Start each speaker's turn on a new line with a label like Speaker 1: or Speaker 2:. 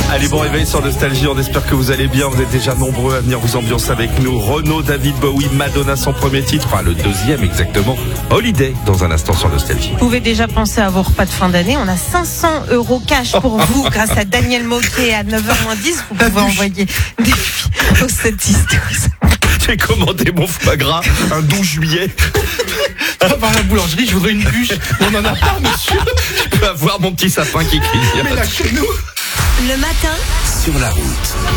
Speaker 1: Allez, bon réveil sur Nostalgie, on espère que vous allez bien, vous êtes déjà nombreux à venir vous ambiancer avec nous. Renaud, David Bowie, Madonna, son premier titre, enfin le deuxième exactement, Holiday, dans un instant sur Nostalgie.
Speaker 2: Vous pouvez déjà penser à vos repas de fin d'année, on a 500 € cash pour vous grâce à Daniel Moquet à 9h-10, vous pouvez envoyer des filles au 7-10-12.
Speaker 1: J'ai commandé mon foie gras un 12 juillet.
Speaker 3: Par la boulangerie, je voudrais une bûche. On en a pas, monsieur.
Speaker 1: Je peux avoir mon petit sapin qui clignote.
Speaker 3: Mais là, chez nous.
Speaker 4: Le matin,
Speaker 5: Sur la route.